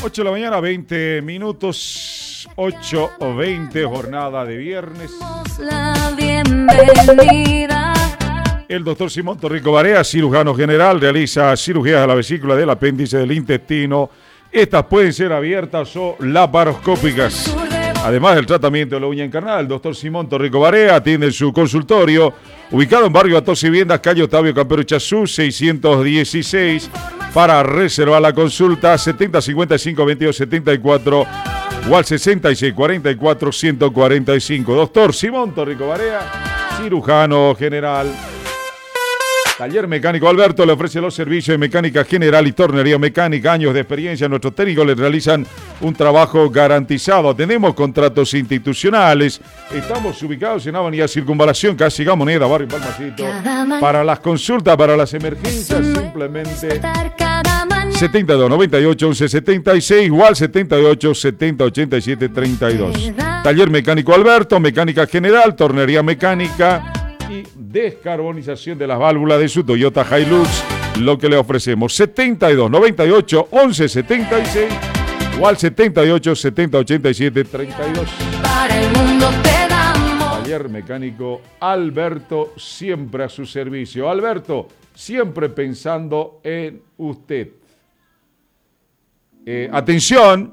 8 de la mañana, 20 minutos, 8 o 20, jornada de viernes. La bienvenida. El doctor Simón Torrico Barea, cirujano general, realiza cirugías a la vesícula del apéndice del intestino. Estas pueden ser abiertas o laparoscópicas. Además del tratamiento de la uña encarnada, el doctor Simón Torrico Barea atiende en su consultorio, ubicado en barrio Atos y Viviendas, calle Octavio Campero Chazú, 616. Para reservar la consulta, 70 55 22 74 o al 66 44 145. Doctor Simón Torrico Barea, cirujano general. Taller Mecánico Alberto le ofrece los servicios de mecánica general y tornería mecánica. Años de experiencia. Nuestros técnicos les realizan un trabajo garantizado. Tenemos contratos institucionales. Estamos ubicados en Avenida Circunvalación, casi Gamoneda, barrio Palmacito. Para las consultas, para las emergencias, simplemente 72 98 11 76 o al 78 70 87 32. Taller Mecánico Alberto, mecánica general, tornería mecánica y descarbonización de las válvulas de su Toyota Hilux. Lo que le ofrecemos, 72 98 11 76 o al 78 70 87 32. Para el mundo te damos. Taller Mecánico Alberto, siempre a su servicio. Alberto, siempre pensando en usted. Atención.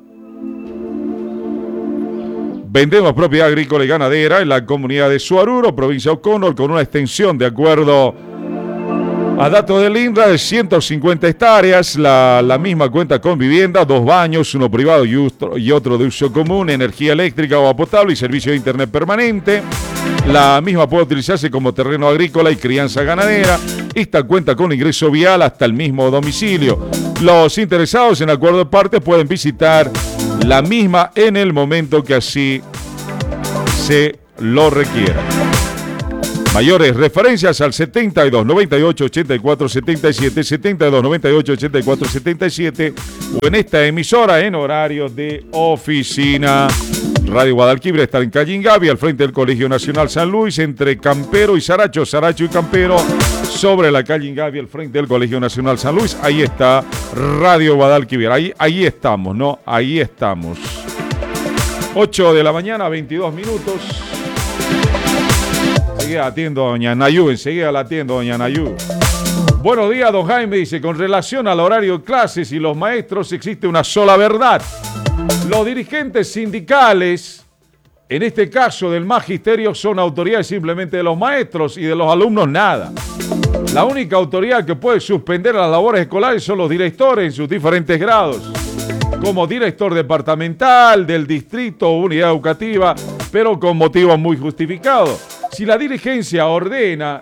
Vendemos propiedad agrícola y ganadera en la comunidad de Suaruro, provincia de O'Connell, con una extensión de acuerdo a datos del INRA de 150 hectáreas. La misma cuenta con vivienda, 2 baños, uno privado y otro de uso común, energía eléctrica, agua potable y servicio de internet permanente. La misma puede utilizarse como terreno agrícola y crianza ganadera. Esta cuenta con ingreso vial hasta el mismo domicilio. Los interesados en acuerdo de partes pueden visitar la misma en el momento que así se lo requiera. Mayores referencias al 72 98 84 77, 72 98 84 77 o en esta emisora en horario de oficina. Radio Guadalquivir está en calle Ingavi, al frente del Colegio Nacional San Luis, entre Campero y Saracho, Saracho y Campero, sobre la calle Ingavi, al frente del Colegio Nacional San Luis. Ahí está Radio Guadalquivir, ahí estamos, ¿no? Ahí estamos. 8 de la mañana, 22 minutos. Enseguida atiendo a doña Nayú, enseguida la atiendo a doña Nayú. Buenos días, don Jaime, dice, con relación al horario de clases y los maestros existe una sola verdad. Los dirigentes sindicales, en este caso del magisterio, son autoridades simplemente de los maestros y de los alumnos nada. La única autoridad que puede suspender las labores escolares son los directores en sus diferentes grados, como director departamental, del distrito o unidad educativa, pero con motivos muy justificados. Si la dirigencia ordena,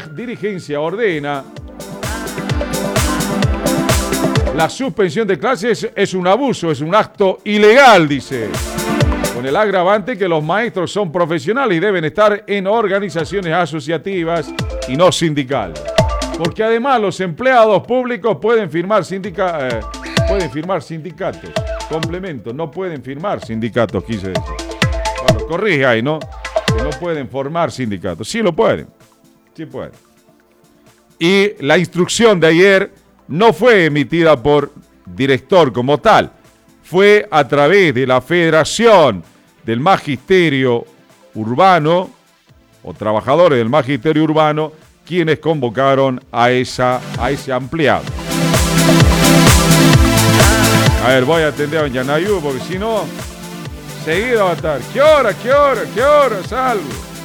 la suspensión de clases es un abuso, es un acto ilegal, dice. Con el agravante que los maestros son profesionales y deben estar en organizaciones asociativas y no sindicales. Porque además los empleados públicos pueden firmar sindicatos. Complemento, no pueden firmar sindicatos, quise decir. Bueno, corrige ahí, ¿no? Que no pueden formar sindicatos. Sí lo pueden. Sí pueden. Y la instrucción de ayer no fue emitida por director como tal, fue a través de la Federación del Magisterio Urbano o trabajadores del Magisterio Urbano quienes convocaron a ese ampliado. A ver, voy a atender a doña Nayú porque si no, seguido va a estar. ¿Qué hora salgo?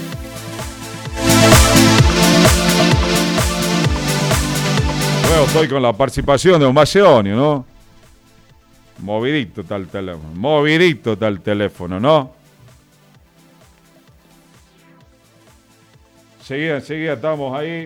Bueno, estoy con la participación de don Macedonio, ¿no? Movidito está el teléfono, ¿no? Enseguida estamos ahí.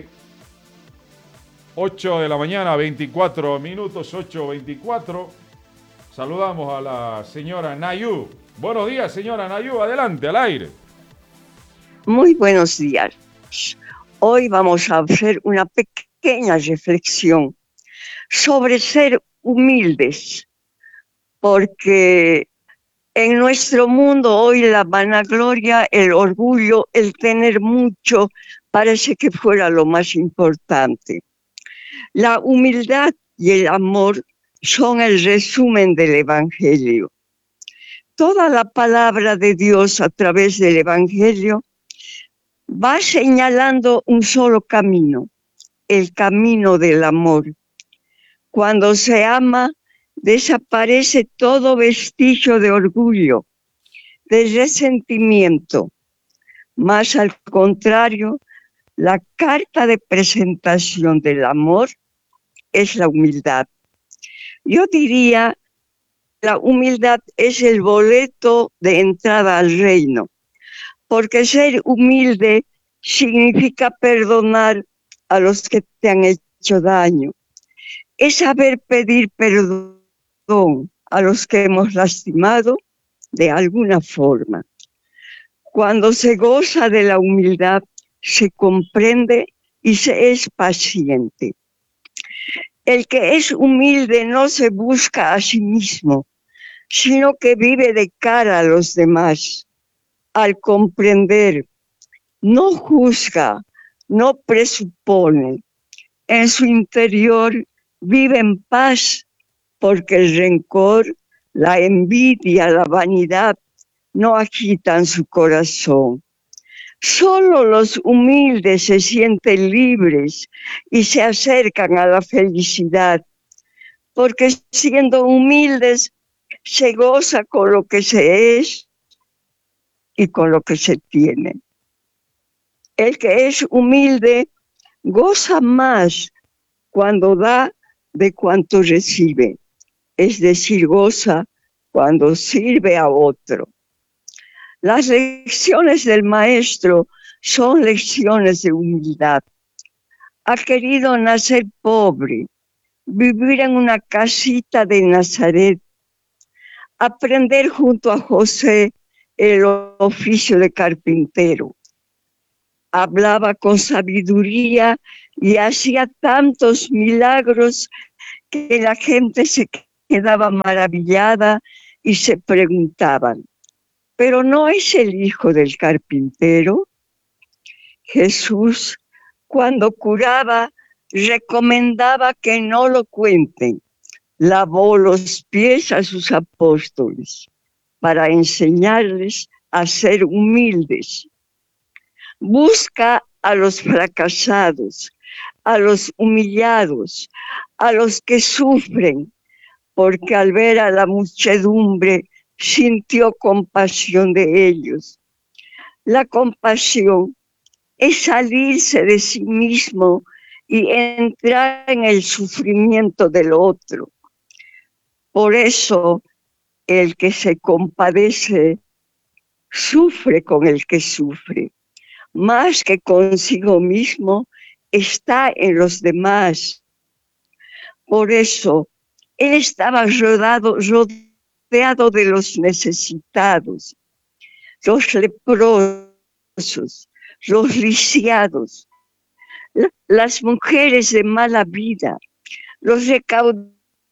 8 de la mañana, 24 minutos, 8:24. Saludamos a la señora Nayú. Buenos días, señora Nayú, adelante, al aire. Muy buenos días. Hoy vamos a hacer una pequeña reflexión sobre ser humildes, porque en nuestro mundo hoy la vanagloria, el orgullo, el tener mucho, parece que fuera lo más importante. La humildad y el amor son el resumen del Evangelio. Toda la palabra de Dios a través del Evangelio va señalando un solo camino, el camino del amor. Cuando se ama, desaparece todo vestigio de orgullo, de resentimiento. Más al contrario, la carta de presentación del amor es la humildad. Yo diría, la humildad es el boleto de entrada al reino, porque ser humilde significa perdonar a los que te han hecho daño. Es saber pedir perdón a los que hemos lastimado de alguna forma. Cuando se goza de la humildad, se comprende y se es paciente. El que es humilde no se busca a sí mismo, sino que vive de cara a los demás. Al comprender, no juzga, no presupone. En su interior vive en paz, porque el rencor, la envidia, la vanidad no agitan su corazón. Solo los humildes se sienten libres y se acercan a la felicidad, porque siendo humildes se goza con lo que se es y con lo que se tiene. El que es humilde goza más cuando da de cuanto recibe, es decir, goza cuando sirve a otro. Las lecciones del maestro son lecciones de humildad. Ha querido nacer pobre, vivir en una casita de Nazaret, aprender junto a José el oficio de carpintero. Hablaba con sabiduría y hacía tantos milagros que la gente se quedaba maravillada y se preguntaban, ¿pero no es el hijo del carpintero? Jesús, cuando curaba, recomendaba que no lo cuenten. Lavó los pies a sus apóstoles para enseñarles a ser humildes. Busca a los fracasados, a los humillados, a los que sufren, porque al ver a la muchedumbre sintió compasión de ellos. La compasión es salirse de sí mismo y entrar en el sufrimiento del otro. Por eso, el que se compadece sufre con el que sufre. Más que consigo mismo, está en los demás. Por eso, él estaba rodeado de los necesitados, los leprosos, los lisiados, las mujeres de mala vida, los recaudados,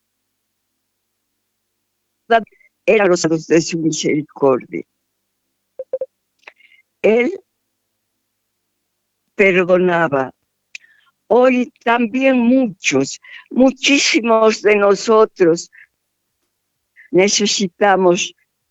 eran los de su misericordia. Él perdonaba. Hoy también muchísimos de nosotros necesitamos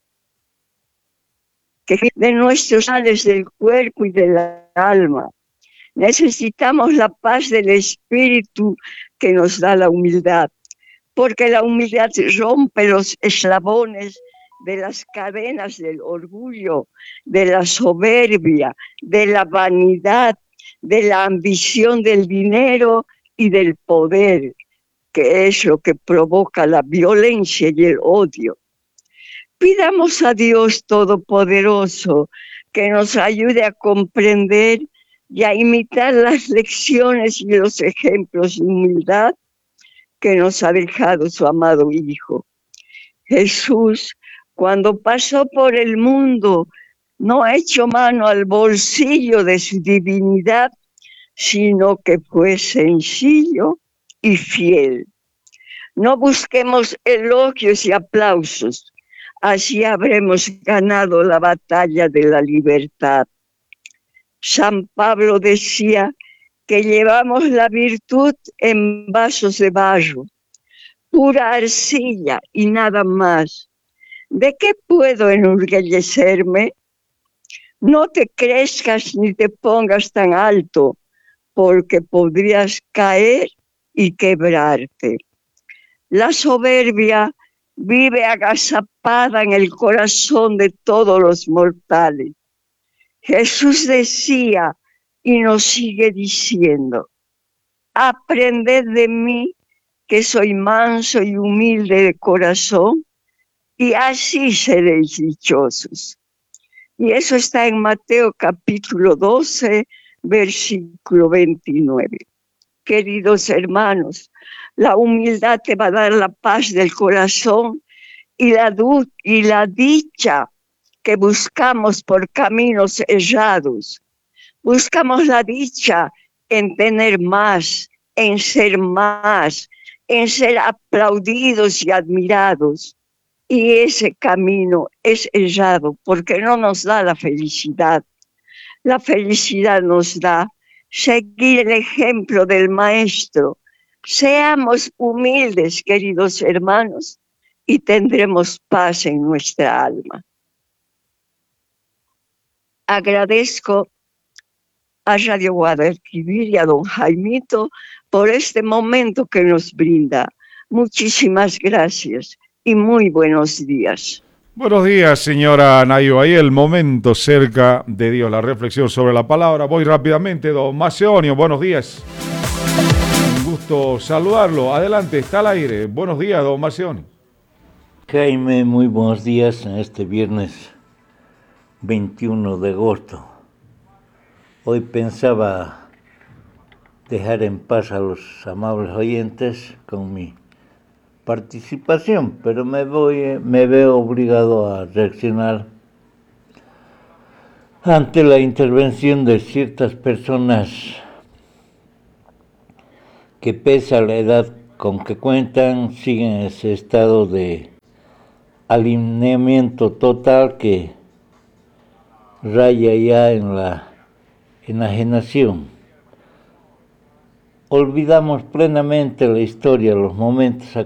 que de nuestros males del cuerpo y del alma. Necesitamos la paz del espíritu que nos da la humildad, porque la humildad rompe los eslabones de las cadenas del orgullo, de la soberbia, de la vanidad, de la ambición del dinero y del poder, que es lo que provoca la violencia y el odio. Pidamos a Dios Todopoderoso que nos ayude a comprender y a imitar las lecciones y los ejemplos de humildad que nos ha dejado su amado Hijo. Jesús, cuando pasó por el mundo, no echó mano al bolsillo de su divinidad, sino que fue sencillo y fiel. No busquemos elogios y aplausos, así habremos ganado la batalla de la libertad. San Pablo decía que llevamos la virtud en vasos de barro, pura arcilla y nada más. ¿De qué puedo enorgullecerme? No te crezcas ni te pongas tan alto, porque podrías caer y quebrarte. La soberbia vive agazapada en el corazón de todos los mortales. Jesús decía y nos sigue diciendo: aprended de mí, que soy manso y humilde de corazón, y así seréis dichosos. Y eso está en Mateo capítulo 12, versículo 29. Queridos hermanos, la humildad te va a dar la paz del corazón y la dicha que buscamos por caminos errados. Buscamos la dicha en tener más, en ser aplaudidos y admirados. Y ese camino es errado porque no nos da la felicidad. La felicidad nos da seguir el ejemplo del Maestro. Seamos humildes, queridos hermanos, y tendremos paz en nuestra alma. Agradezco a Radio Guadalquivir y a don Jaimito por este momento que nos brinda. Muchísimas gracias y muy buenos días. Buenos días, señora Nayo. Ahí el momento cerca de Dios, la reflexión sobre la palabra. Voy rápidamente, don Macedonio, buenos días. Un gusto saludarlo. Adelante, está al aire. Buenos días, don Macedonio. Jaime, muy buenos días en este viernes 21 de agosto. Hoy pensaba dejar en paz a los amables oyentes con mi participación, pero me veo obligado a reaccionar ante la intervención de ciertas personas que, pese a la edad con que cuentan, siguen ese estado de alineamiento total que raya ya en la enajenación. Olvidamos plenamente la historia, los momentos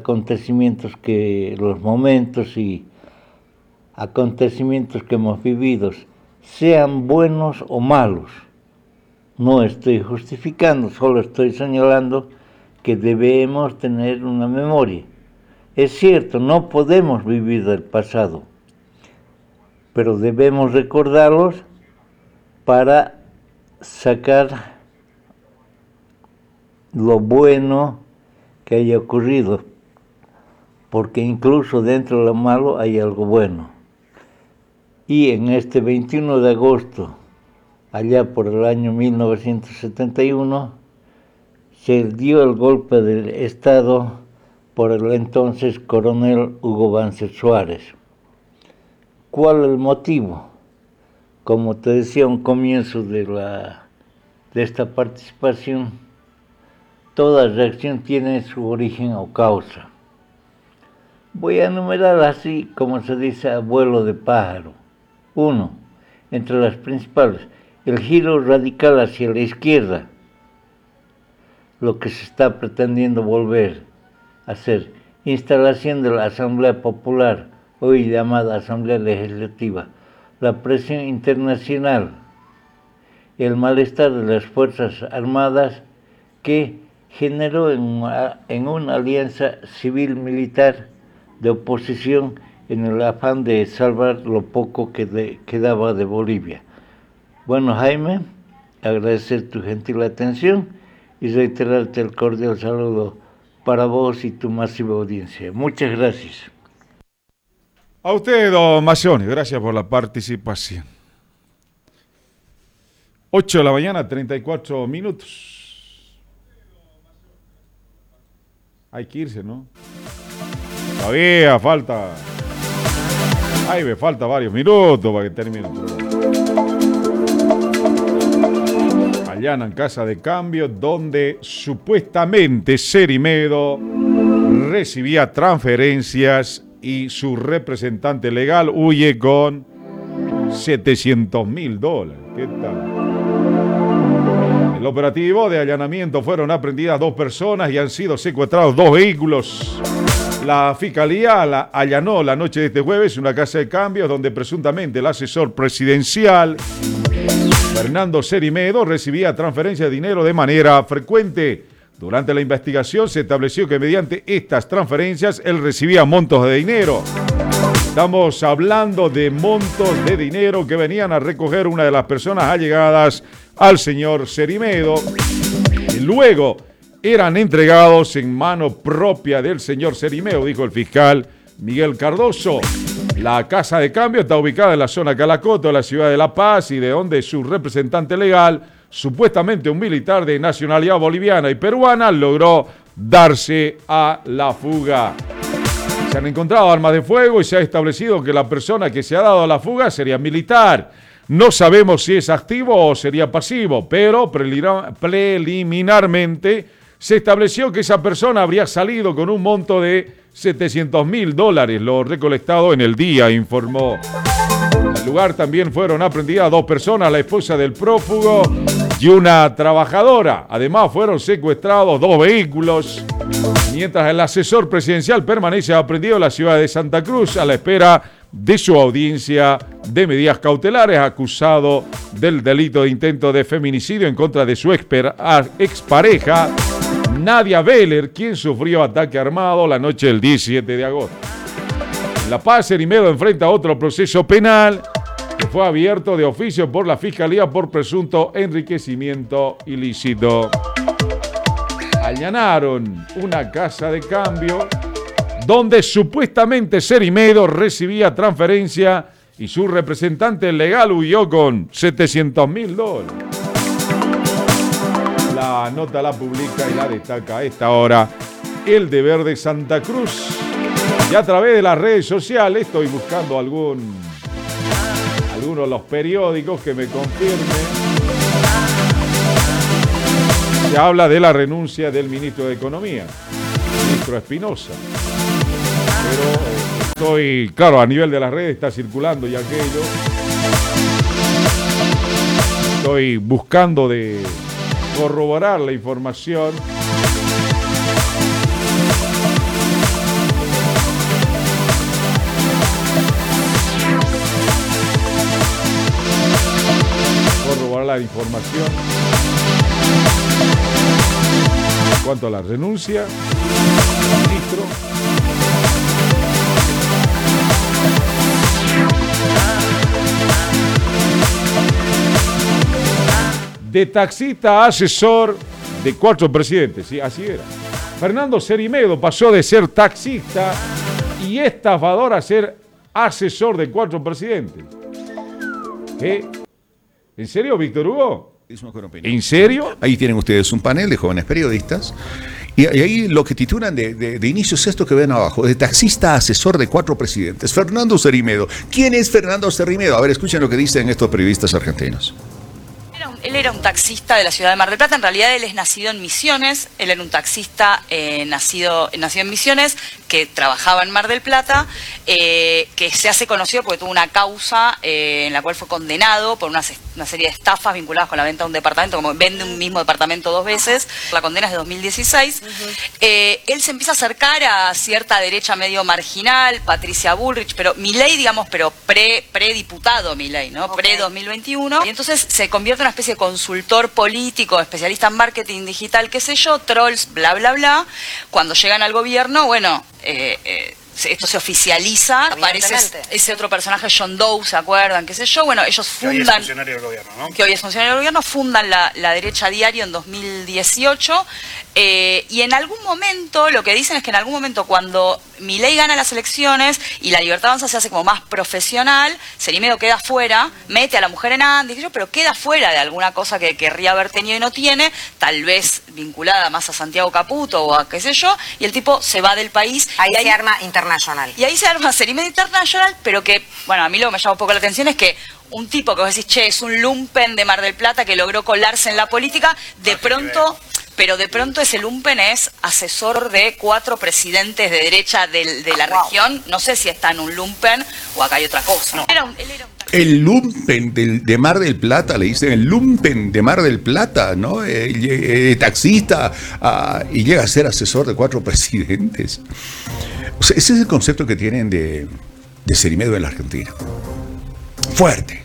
y acontecimientos que hemos vivido, sean buenos o malos. No estoy justificando, solo estoy señalando que debemos tener una memoria. Es cierto, no podemos vivir del pasado, pero debemos recordarlos para sacar lo bueno que haya ocurrido, porque incluso dentro de lo malo hay algo bueno. Y en este 21 de agosto, allá por el año 1971, se dio el golpe de Estado por el entonces coronel Hugo Banzer Suárez. ¿Cuál es el motivo? Como te decía a un comienzo de esta participación, toda reacción tiene su origen o causa. Voy a enumerar así, como se dice, a vuelo de pájaro. 1. Entre las principales, el giro radical hacia la izquierda, lo que se está pretendiendo volver a hacer. Instalación de la Asamblea Popular, hoy llamada Asamblea Legislativa. La presión internacional, el malestar de las Fuerzas Armadas que generó en una alianza civil-militar de oposición en el afán de salvar lo poco que quedaba de Bolivia. Bueno, Jaime, agradecer tu gentil atención y reiterarte el cordial saludo para vos y tu masiva audiencia. Muchas gracias. A usted, don Macedonio, gracias por la participación. 8 de la mañana, 34 minutos. Hay que irse, ¿no? Todavía falta. Ay, me falta varios minutos para que termine el programa. Allanan casa de cambio donde supuestamente Cerimedo recibía transferencias y su representante legal huye con $700,000. ¿Qué tal? En el operativo de allanamiento fueron aprendidas 2 personas y han sido secuestrados 2 vehículos. La Fiscalía allanó la noche de este jueves una casa de cambios donde presuntamente el asesor presidencial Fernando Cerimedo recibía transferencias de dinero de manera frecuente. Durante la investigación se estableció que mediante estas transferencias él recibía montos de dinero. Estamos hablando de montos de dinero que venían a recoger una de las personas allegadas al señor Cerimedo y luego eran entregados en mano propia del señor Cerimedo, dijo el fiscal Miguel Cardoso. La casa de cambio está ubicada en la zona Calacoto, de la ciudad de La Paz, y de donde su representante legal, supuestamente un militar de nacionalidad boliviana y peruana, logró darse a la fuga. Se han encontrado armas de fuego y se ha establecido que la persona que se ha dado a la fuga sería militar. No sabemos si es activo o sería pasivo, pero preliminarmente se estableció que esa persona habría salido con un monto de $700.000, lo recolectado en el día, informó. En el lugar también fueron aprendidas 2 personas, la esposa del prófugo y una trabajadora. Además fueron secuestrados 2 vehículos, mientras el asesor presidencial permanece aprendido en la ciudad de Santa Cruz a la espera de su audiencia de medidas cautelares, acusado del delito de intento de feminicidio en contra de su expareja, Nadia Beller, quien sufrió ataque armado la noche del 17 de agosto. En La Paz, Cerimedo enfrenta otro proceso penal que fue abierto de oficio por la Fiscalía por presunto enriquecimiento ilícito. Allanaron una casa de cambio donde supuestamente Cerimedo recibía transferencia y su representante legal huyó con $700.000. La nota la publica y la destaca a esta hora El Deber de Santa Cruz. Y a través de las redes sociales estoy buscando alguno de los periódicos que me confirmen. Se habla de la renuncia del ministro de Economía, ministro Espinosa. Pero estoy, claro, a nivel de las redes está circulando ya aquello. Estoy buscando de corroborar la información. Corroborar la información en cuanto a la renuncia del ministro. De taxista a asesor de 4 presidentes, sí, así era. Fernando Cerimedo pasó de ser taxista y estafador a ser asesor de 4 presidentes. ¿Qué? ¿En serio, Víctor Hugo? ¿En serio? Ahí tienen ustedes un panel de jóvenes periodistas y ahí lo que titulan de inicio es esto que ven abajo, de taxista a asesor de 4 presidentes. Fernando Cerimedo. ¿Quién es Fernando Cerimedo? A ver, escuchen lo que dicen estos periodistas argentinos. Él era un taxista de la ciudad de Mar del Plata. En realidad él es nacido en Misiones. Él era un taxista nacido en Misiones, que trabajaba en Mar del Plata, que se hace conocido porque tuvo una causa en la cual fue condenado por una serie de estafas vinculadas con la venta de un departamento, como vende un mismo departamento 2 veces. La condena es de 2016. Él se empieza a acercar a cierta derecha medio marginal, Patricia Bullrich, pero Milei, digamos, pero pre-diputado Milei, ¿no? Okay. Pre-2021. Y entonces se convierte en una especie de consultor político, especialista en marketing digital, qué sé yo, trolls, bla, bla, bla. Cuando llegan al gobierno, bueno, esto se oficializa, aparece ese otro personaje, John Doe, ¿se acuerdan? ¿Qué sé yo? Bueno, ellos fundan... Que hoy es funcionario del gobierno, ¿no? Que hoy es funcionario del gobierno, fundan la Derecha Diario en 2018, y en algún momento, lo que dicen es que en algún momento cuando Milei gana las elecciones y la Libertad Avanza se hace como más profesional, Cerimedo queda fuera, mete a la mujer en Andes, pero queda fuera de alguna cosa que querría haber tenido y no tiene, tal vez vinculada más a Santiago Caputo o a qué sé yo, y el tipo se va del país. Ahí se arma Internacional. Y ahí se arma Cerimedo International, pero que, bueno, a mí lo que me llama un poco la atención es que un tipo que vos decís, che, es un lumpen de Mar del Plata que logró colarse en la política, de pronto... Pero de pronto ese lumpen es asesor de 4 presidentes de derecha de la región. No sé si está en un lumpen o acá hay otra cosa. No. Él era un El lumpen de Mar del Plata, le dicen el lumpen de Mar del Plata, ¿no? Taxista, y llega a ser asesor de 4 presidentes. O sea, ese es el concepto que tienen de Cerimedo en la Argentina. Fuerte.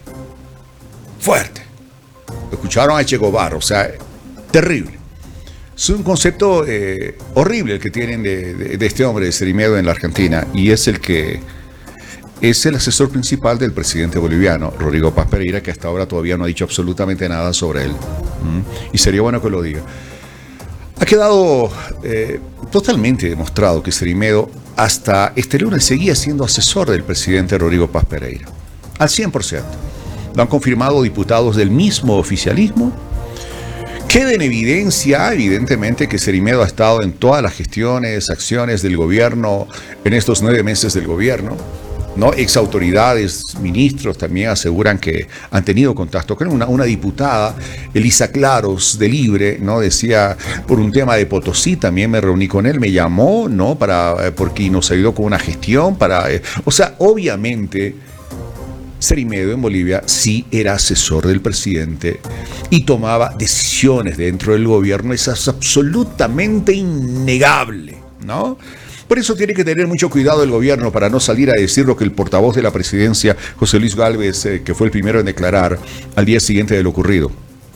Escucharon a Echegobar, o sea, terrible. Es un concepto horrible el que tienen de este hombre, de Cerimedo en la Argentina, y es el que es el asesor principal del presidente boliviano, Rodrigo Paz Pereira, que hasta ahora todavía no ha dicho absolutamente nada sobre él. Y sería bueno que lo diga. Ha quedado totalmente demostrado que Cerimedo hasta este lunes seguía siendo asesor del presidente Rodrigo Paz Pereira. Al 100%. Lo han confirmado diputados del mismo oficialismo. Queda en evidencia, evidentemente, que Cerimedo ha estado en todas las gestiones, acciones del gobierno en estos 9 meses del gobierno. ¿No? Exautoridades, ministros también aseguran que han tenido contacto con una diputada, Elisa Claros, de Libre, ¿no? Decía, por un tema de Potosí, también me reuní con él, me llamó, ¿no? Porque nos ayudó con una gestión, o sea, obviamente, Cerimedo en Bolivia sí era asesor del presidente y tomaba decisiones dentro del gobierno, eso es absolutamente innegable, ¿no? Por eso tiene que tener mucho cuidado el gobierno para no salir a decir lo que el portavoz de la presidencia, José Luis Gálvez, que fue el primero en declarar al día siguiente de lo ocurrido.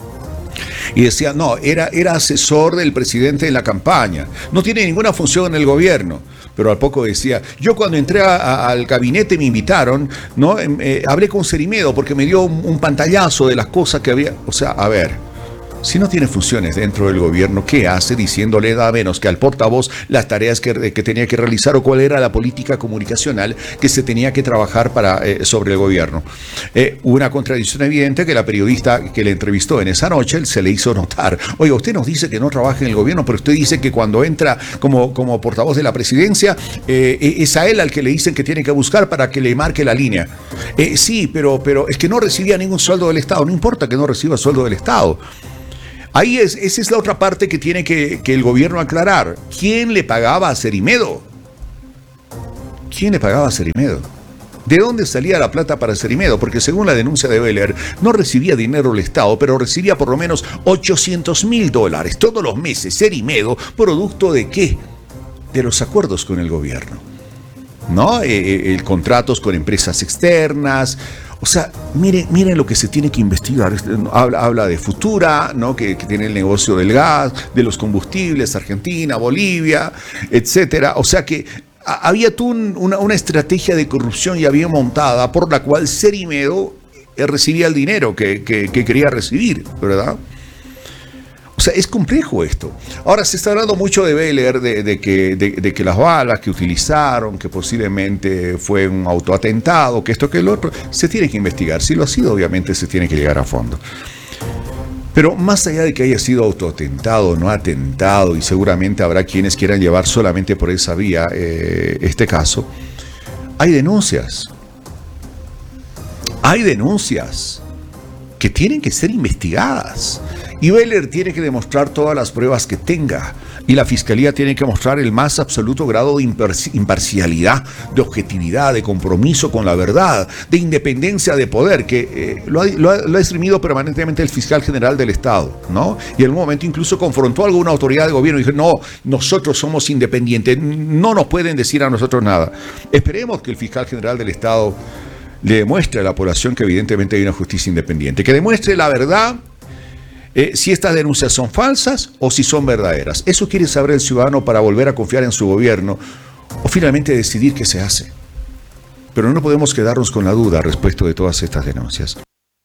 Y decía, no, era asesor del presidente en la campaña, no tiene ninguna función en el gobierno. Pero al poco decía, yo cuando entré al gabinete me invitaron, ¿no? Hablé con Cerimedo porque me dio un pantallazo de las cosas que había. O sea, a ver, si no tiene funciones dentro del gobierno, ¿qué hace diciéndole nada menos que al portavoz las tareas que tenía que realizar o cuál era la política comunicacional que se tenía que trabajar sobre el gobierno? Hubo una contradicción evidente que la periodista que le entrevistó en esa noche se le hizo notar. Oiga, usted nos dice que no trabaja en el gobierno, pero usted dice que cuando entra como portavoz de la presidencia, es a él al que le dicen que tiene que buscar para que le marque la línea. Sí, pero es que no recibía ningún sueldo del Estado. No importa que no reciba sueldo del Estado. Ahí esa es la otra parte que tiene que el gobierno aclarar. ¿Quién le pagaba a Cerimedo? ¿Quién le pagaba a Cerimedo? ¿De dónde salía la plata para Cerimedo? Porque según la denuncia de Beller, no recibía dinero del Estado, pero recibía por lo menos $800.000 todos los meses. Cerimedo, ¿producto de qué? De los acuerdos con el gobierno, ¿no? Contratos con empresas externas. O sea, miren lo que se tiene que investigar. Habla de Futura, ¿no? Que tiene el negocio del gas, de los combustibles, Argentina, Bolivia, etcétera. O sea que había una estrategia de corrupción ya bien montada por la cual Cerimedo recibía el dinero que quería recibir, ¿verdad? O sea, es complejo esto. Ahora se está hablando mucho de Beller, de que las balas que utilizaron, que posiblemente fue un autoatentado, que esto, que el otro, se tiene que investigar. Si lo ha sido, obviamente se tiene que llegar a fondo. Pero más allá de que haya sido autoatentado, no atentado, y seguramente habrá quienes quieran llevar solamente por esa vía este caso, hay denuncias. Hay denuncias que tienen que ser investigadas. Y Beller tiene que demostrar todas las pruebas que tenga. Y la Fiscalía tiene que mostrar el más absoluto grado de imparcialidad, de objetividad, de compromiso con la verdad, de independencia de poder, que lo ha esgrimido permanentemente el fiscal general del Estado, ¿no? Y en un momento incluso confrontó a alguna autoridad de gobierno y dijo, no, nosotros somos independientes, no nos pueden decir a nosotros nada. Esperemos que el fiscal general del Estado le demuestre a la población que evidentemente hay una justicia independiente, que demuestre la verdad. Si estas denuncias son falsas o si son verdaderas. Eso quiere saber el ciudadano para volver a confiar en su gobierno o finalmente decidir qué se hace. Pero no podemos quedarnos con la duda respecto de todas estas denuncias.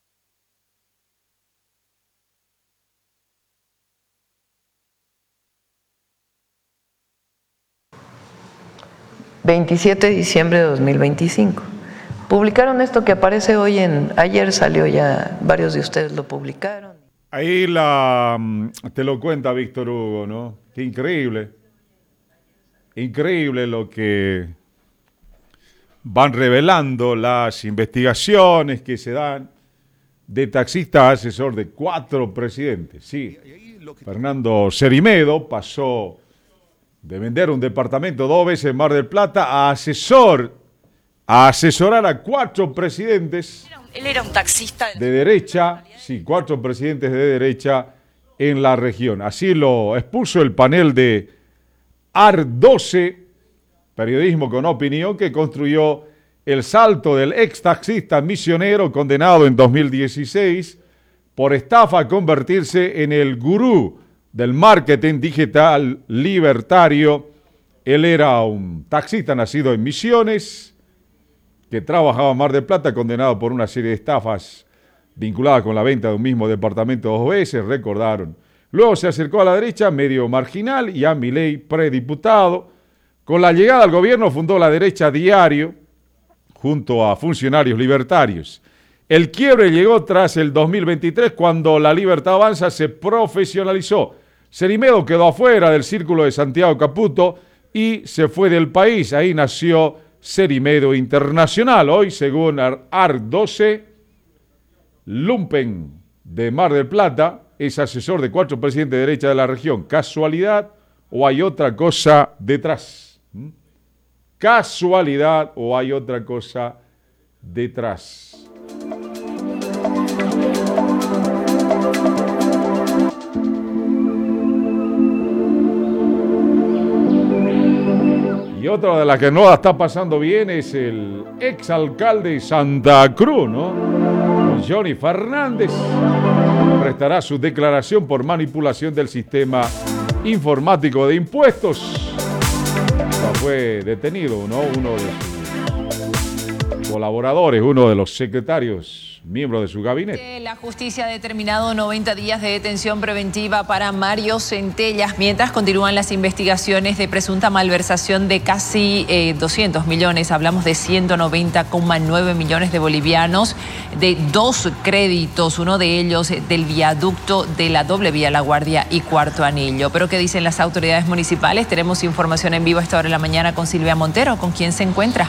...27 de diciembre de 2025... publicaron esto que aparece hoy ayer salió ya, varios de ustedes lo publicaron. Ahí te lo cuenta Víctor Hugo, ¿no? Qué increíble. Increíble lo que van revelando las investigaciones que se dan de taxista asesor de 4 presidentes. Sí, Fernando Cerimedo pasó de vender un departamento 2 veces en Mar del Plata a asesorar a 4 presidentes. Él era un taxista de derecha, sí, 4 presidentes de derecha en la región. Así lo expuso el panel de AR12, periodismo con opinión, que construyó el salto del ex taxista misionero condenado en 2016 por estafa a convertirse en el gurú del marketing digital libertario. Él era un taxista nacido en Misiones, que trabajaba en Mar del Plata, condenado por una serie de estafas vinculadas con la venta de un mismo departamento 2 veces, recordaron. Luego se acercó a la derecha, medio marginal, y a Milei, prediputado. Con la llegada al gobierno fundó La Derecha Diario, junto a funcionarios libertarios. El quiebre llegó tras el 2023, cuando La Libertad Avanza se profesionalizó. Cerimedo quedó afuera del círculo de Santiago Caputo y se fue del país. Ahí nació Cerimedo Internacional. Hoy, según AR12, Lumpen de Mar del Plata es asesor de 4 presidentes de derecha de la región. ¿Casualidad o hay otra cosa detrás? ¿Casualidad o hay otra cosa detrás? Y otra de las que no la está pasando bien es el exalcalde de Santa Cruz, ¿no? Johnny Fernández prestará su declaración por manipulación del sistema informático de impuestos. Fue detenido, ¿no? Uno de sus colaboradores, uno de los secretarios, miembro de su gabinete. La justicia ha determinado 90 días de detención preventiva para Mario Centellas, mientras continúan las investigaciones de presunta malversación de casi 200 millones. Hablamos de 190,9 millones de bolivianos, de 2 créditos, uno de ellos del viaducto de la doble vía La Guardia y Cuarto Anillo. Pero ¿qué dicen las autoridades municipales? Tenemos información en vivo a esta hora de la mañana con Silvia Montero. ¿Con quién se encuentra?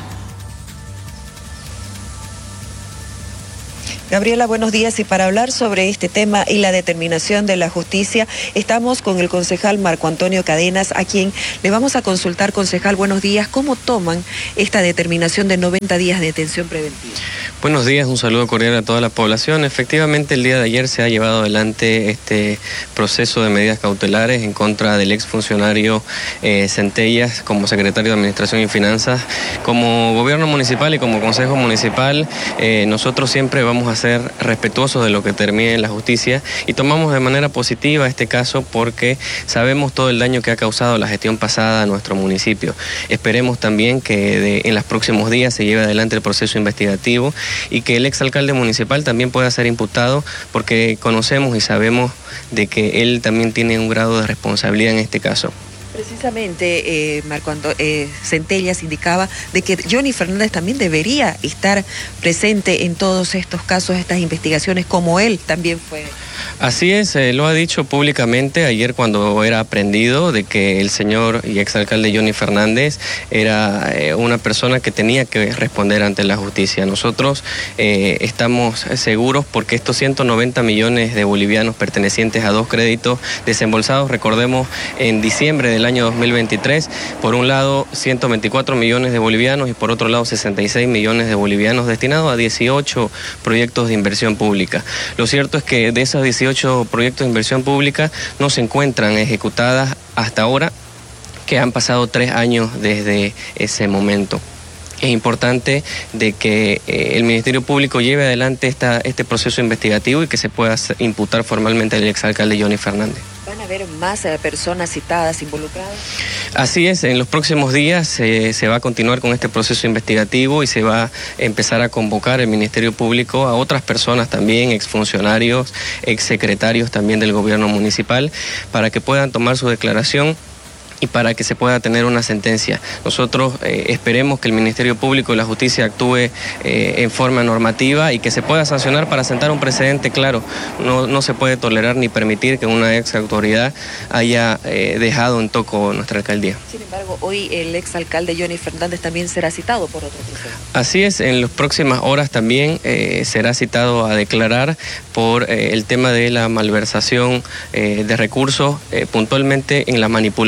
Gabriela, buenos días. Y para hablar sobre este tema y la determinación de la justicia, estamos con el concejal Marco Antonio Cadenas, a quien le vamos a consultar. Concejal, buenos días. ¿Cómo toman esta determinación de 90 días de detención preventiva? Buenos días, un saludo cordial a toda la población. Efectivamente, el día de ayer se ha llevado adelante este proceso de medidas cautelares en contra del exfuncionario Centellas como secretario de Administración y Finanzas. Como gobierno municipal y como consejo municipal, nosotros siempre vamos a ser respetuosos de lo que termine la justicia y tomamos de manera positiva este caso porque sabemos todo el daño que ha causado la gestión pasada a nuestro municipio. Esperemos también que en los próximos días se lleve adelante el proceso investigativo y que el exalcalde municipal también pueda ser imputado, porque conocemos y sabemos de que él también tiene un grado de responsabilidad en este caso. Precisamente, Marco Antonio Centellas indicaba de que Johnny Fernández también debería estar presente en todos estos casos, estas investigaciones, como él también fue. Así es, lo ha dicho públicamente ayer cuando era aprendido de que el señor y exalcalde Johnny Fernández era una persona que tenía que responder ante la justicia. Nosotros estamos seguros porque estos 190 millones de bolivianos pertenecientes a 2 créditos desembolsados, recordemos, en diciembre del año 2023, por un lado 124 millones de bolivianos y por otro lado 66 millones de bolivianos destinados a 18 proyectos de inversión pública. Lo cierto es que de esos 18 proyectos de inversión pública no se encuentran ejecutadas hasta ahora, que han pasado 3 años desde ese momento. Es importante de que el Ministerio Público lleve adelante este proceso investigativo y que se pueda imputar formalmente al exalcalde Johnny Fernández. ¿Van a haber más personas citadas, involucradas? Así es, en los próximos días se va a continuar con este proceso investigativo y se va a empezar a convocar el Ministerio Público a otras personas también, exfuncionarios, exsecretarios también del gobierno municipal, para que puedan tomar su declaración y para que se pueda tener una sentencia. Nosotros esperemos que el Ministerio Público y la Justicia actúe en forma normativa y que se pueda sancionar para sentar un precedente claro. No se puede tolerar ni permitir que una ex autoridad haya dejado en toco nuestra alcaldía. Sin embargo, hoy el exalcalde Johnny Fernández también será citado por otro proceso. Así es, en las próximas horas también será citado a declarar por el tema de la malversación de recursos, puntualmente en la manipulación del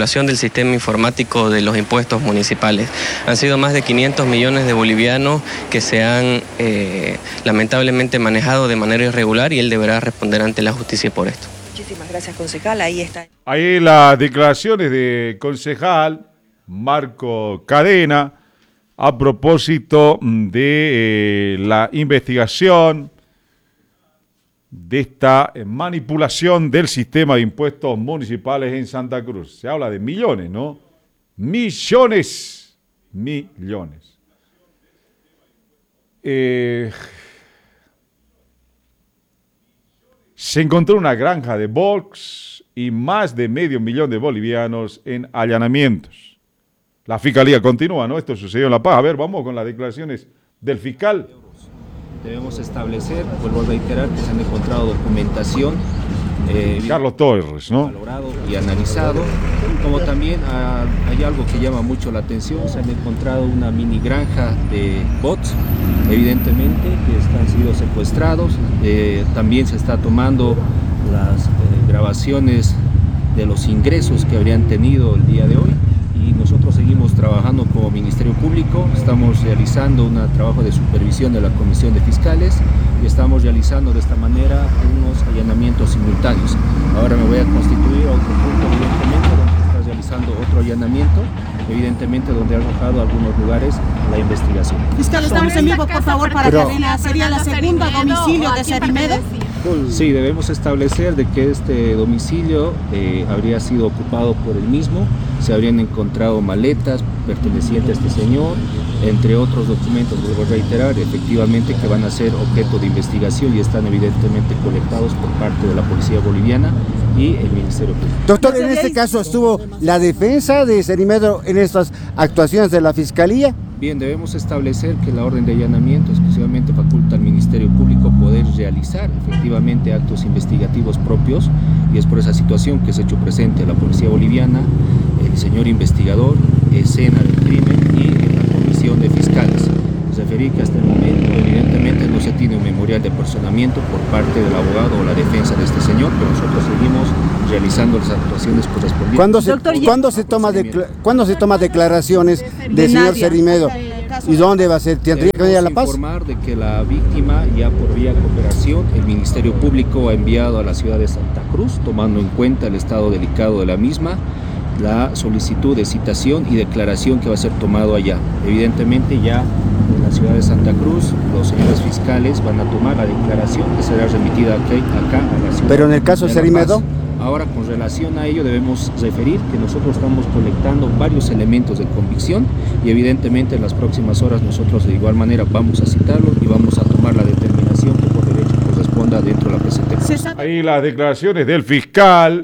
sistema informático de los impuestos municipales. Han sido más de 500 millones de bolivianos que se han lamentablemente manejado de manera irregular y él deberá responder ante la justicia por esto. Muchísimas gracias, concejal. Ahí está. Ahí las declaraciones de concejal Marco Cadena a propósito de la investigación de esta manipulación del sistema de impuestos municipales en Santa Cruz. Se habla de millones, ¿no? Millones. Se encontró una granja de box y más de 500.000 de bolivianos en allanamientos. La fiscalía continúa, ¿no? Esto sucedió en La Paz. A ver, vamos con las declaraciones del fiscal. Debemos establecer, vuelvo a reiterar, que se han encontrado documentación Carlos Torres, ¿no? Valorado y analizado, como también hay algo que llama mucho la atención. Se han encontrado una mini granja de bots, evidentemente, que han sido secuestrados. También se está tomando las grabaciones de los ingresos que habrían tenido el día de hoy. Y nosotros seguimos trabajando como Ministerio Público, estamos realizando un trabajo de supervisión de la Comisión de Fiscales y estamos realizando de esta manera unos allanamientos simultáneos. Ahora me voy a constituir a otro punto, evidentemente, donde se está realizando otro allanamiento, evidentemente donde ha arrojado algunos lugares la investigación. Fiscal, estamos en vivo, por favor, para que sería la segunda domicilio de Cerimedo. Sí, debemos establecer de que este domicilio habría sido ocupado por él mismo. Se habrían encontrado maletas pertenecientes a este señor, entre otros documentos, vuelvo a reiterar, efectivamente que van a ser objeto de investigación y están evidentemente colectados por parte de la Policía Boliviana y el Ministerio Público. Doctor, en este caso estuvo la defensa de Cerimedo en estas actuaciones de la Fiscalía. Bien, debemos establecer que la orden de allanamiento exclusivamente faculta al Ministerio Público poder realizar efectivamente actos investigativos propios, y es por esa situación que se ha hecho presente la Policía Boliviana, el señor investigador, escena del crimen y la Comisión de Fiscales. Referí que hasta el momento evidentemente no se tiene un memorial de personamiento por parte del abogado o la defensa de este señor, pero nosotros seguimos realizando las actuaciones correspondientes. ¿Cuándo se toma declaraciones del señor Cerimedo? ¿Y dónde va a ser? ¿Tendría que venir a La Paz? Informar de que la víctima, ya por vía cooperación, el Ministerio Público ha enviado a la ciudad de Santa Cruz, tomando en cuenta el estado delicado de la misma, la solicitud de citación y declaración que va a ser tomado allá. Evidentemente ya en la ciudad de Santa Cruz los señores fiscales van a tomar la declaración que será remitida acá a la ciudad. Pero en el caso de Cerimedo. Ahora, con relación a ello, debemos referir que nosotros estamos colectando varios elementos de convicción y evidentemente en las próximas horas nosotros de igual manera vamos a citarlo y vamos a tomar la determinación que por derecho corresponda dentro de la presente causa. Ahí las declaraciones del fiscal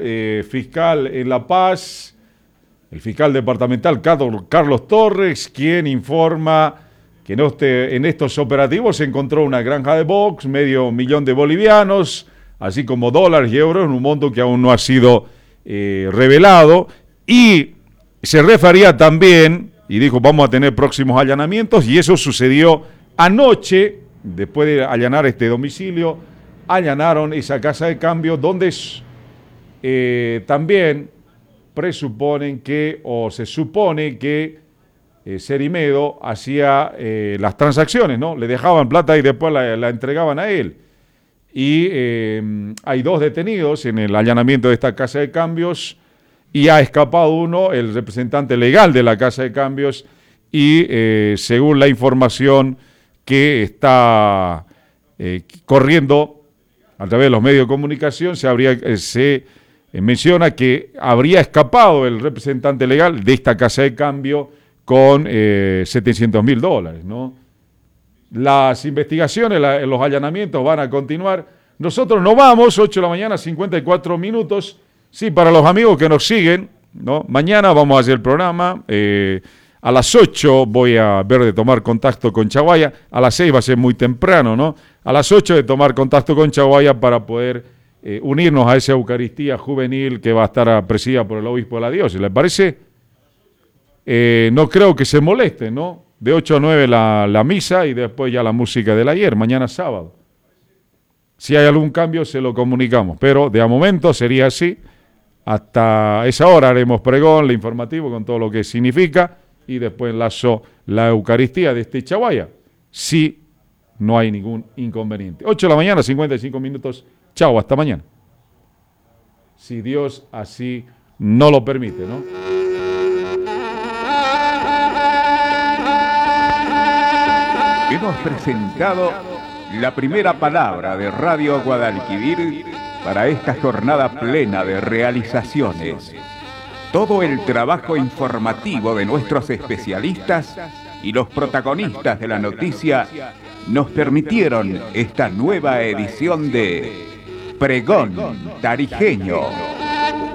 en La Paz, el fiscal departamental Carlos Torres, quien informa que en estos operativos se encontró una granja de box, 500.000 de bolivianos, así como dólares y euros, en un monto que aún no ha sido revelado, y se refería también, y dijo, vamos a tener próximos allanamientos, y eso sucedió anoche, después de allanar este domicilio, allanaron esa casa de cambio, donde también presuponen que, o se supone que Cerimedo hacía las transacciones, ¿no? Le dejaban plata y después la entregaban a él. Y hay 2 detenidos en el allanamiento de esta casa de cambios y ha escapado uno, el representante legal de la casa de cambios, y según la información que está corriendo a través de los medios de comunicación, se menciona que habría escapado el representante legal de esta casa de cambio con $700.000, ¿no? Las investigaciones, los allanamientos van a continuar. Nosotros nos vamos, 8 de la mañana, 54 minutos. Sí, para los amigos que nos siguen, ¿no? Mañana vamos a hacer el programa. A las 8 voy a ver de tomar contacto con Chaguaya. A las 6 va a ser muy temprano, ¿no? A las 8 de tomar contacto con Chaguaya para poder unirnos a esa Eucaristía juvenil que va a estar presidida por el obispo de la diócesis. ¿Les parece? No creo que se moleste, ¿no? De 8 a 9 la misa y después ya la música del ayer, mañana sábado. Si hay algún cambio se lo comunicamos, pero de a momento sería así. Hasta esa hora haremos pregón, el informativo con todo lo que significa y después enlazo la Eucaristía de este Chaguaya. Sí, no hay ningún inconveniente. 8 de la mañana, 55 minutos. Chao, hasta mañana. Si Dios así no lo permite, ¿no? Hemos presentado la primera palabra de Radio Guadalquivir para esta jornada plena de realizaciones. Todo el trabajo informativo de nuestros especialistas y los protagonistas de la noticia nos permitieron esta nueva edición de Pregón Tarijeño.